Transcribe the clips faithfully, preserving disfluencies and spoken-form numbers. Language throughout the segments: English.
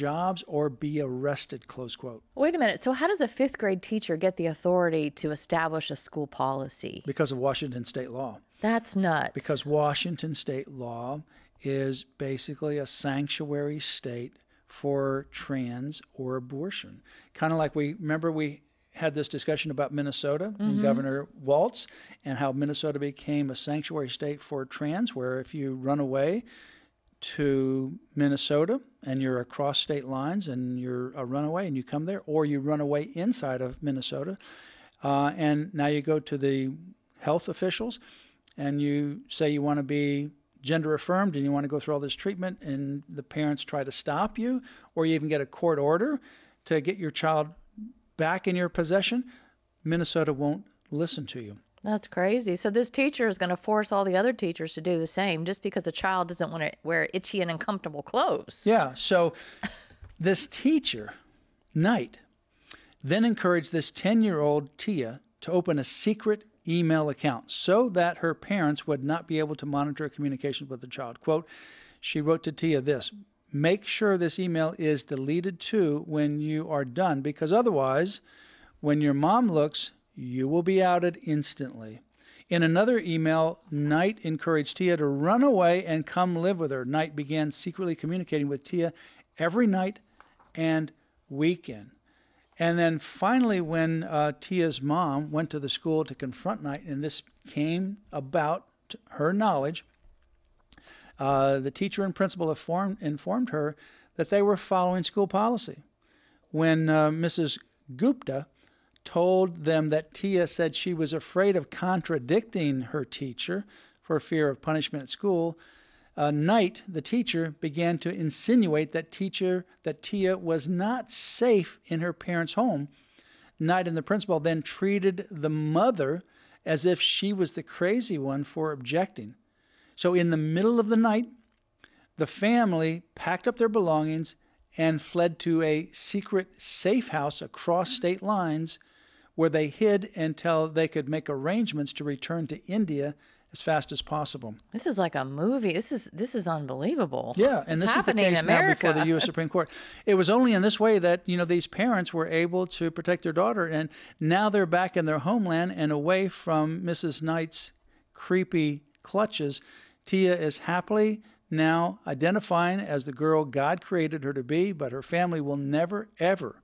jobs or be arrested, close quote. Wait a minute. So how does a fifth grade teacher get the authority to establish a school policy? Because of Washington state law. That's nuts. Because Washington state law is basically a sanctuary state for trans or abortion. Kind of like we, remember we had this discussion about Minnesota mm-hmm. and Governor Walz and how Minnesota became a sanctuary state for trans, where if you run away to Minnesota and you're across state lines and you're a runaway and you come there, or you run away inside of Minnesota, uh, and now you go to the health officials and you say you want to be gender affirmed and you want to go through all this treatment, and the parents try to stop you, or you even get a court order to get your child back in your possession, Minnesota won't listen to you. That's crazy. So this teacher is going to force all the other teachers to do the same just because a child doesn't want to wear itchy and uncomfortable clothes. Yeah. So this teacher, Knight, then encouraged this ten-year-old Tia to open a secret email account so that her parents would not be able to monitor communications with the child. Quote, she wrote to Tia this: make sure this email is deleted too when you are done, because otherwise, when your mom looks, you will be outed instantly. In another email, Knight encouraged Tia to run away and come live with her. Knight began secretly communicating with Tia every night and weekend. And then finally, when uh, Tia's mom went to the school to confront Knight, and this came about to her knowledge, uh, the teacher and principal informed, informed her that they were following school policy. When uh, Missus Gupta told them that Tia said she was afraid of contradicting her teacher for fear of punishment at school, uh, Knight, the teacher, began to insinuate that teacher that Tia was not safe in her parents' home. Knight and the principal then treated the mother as if she was the crazy one for objecting. So in the middle of the night, the family packed up their belongings and fled to a secret safe house across state lines, where they hid until they could make arrangements to return to India as fast as possible. This is like a movie. This is this is unbelievable. Yeah, and it's this is the case now before the U S Supreme Court. It was only in this way that, you know, these parents were able to protect their daughter, and now they're back in their homeland and away from Missus Knight's creepy clutches. Tia is happily now identifying as the girl God created her to be, but her family will never, ever,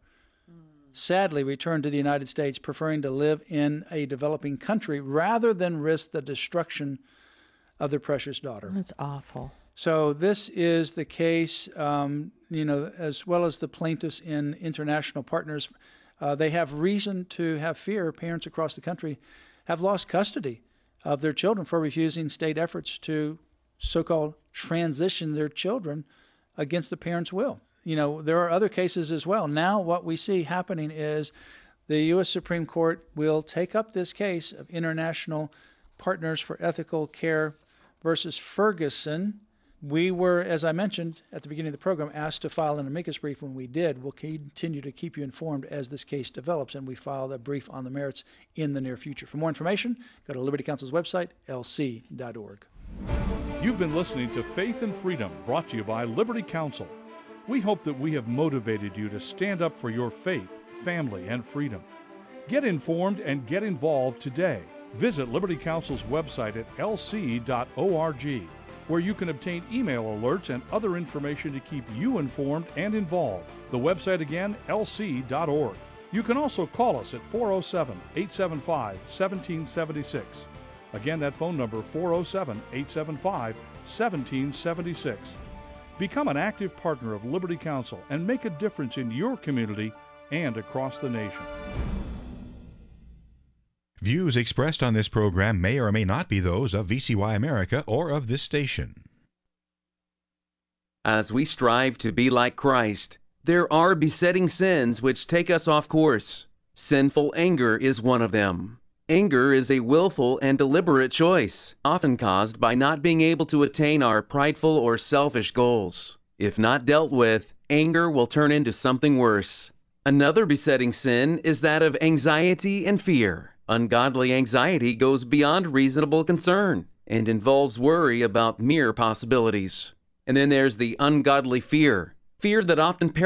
sadly, return to the United States, preferring to live in a developing country rather than risk the destruction of their precious daughter. That's awful. So this is the case, um, you know, as well as the plaintiffs in International Partners. Uh, they have reason to have fear. Parents across the country have lost custody of their children for refusing state efforts to so-called transition their children against the parents' will. You know, there are other cases as well. Now what we see happening is the U S Supreme Court will take up this case of International Partners for Ethical Care versus Ferguson. We were, as I mentioned at the beginning of the program, asked to file an amicus brief. When we did, we'll continue to keep you informed as this case develops, and we file a brief on the merits in the near future. For more information, go to Liberty Counsel's website, L C dot org. You've been listening to Faith and Freedom, brought to you by Liberty Counsel. We hope that we have motivated you to stand up for your faith, family, and freedom. Get informed and get involved today. Visit Liberty Counsel's website at L C dot org, where you can obtain email alerts and other information to keep you informed and involved. The website again, L C dot org. You can also call us at four oh seven, eight seven five, one seven seven six. Again, that phone number, four oh seven, eight seven five, one seven seven six. Become an active partner of Liberty Counsel and make a difference in your community and across the nation. Views expressed on this program may or may not be those of V C Y America or of this station. As we strive to be like Christ, there are besetting sins which take us off course. Sinful anger is one of them. Anger is a willful and deliberate choice, often caused by not being able to attain our prideful or selfish goals. If not dealt with, anger will turn into something worse. Another besetting sin is that of anxiety and fear. Ungodly anxiety goes beyond reasonable concern and involves worry about mere possibilities. And then there's the ungodly fear, fear that often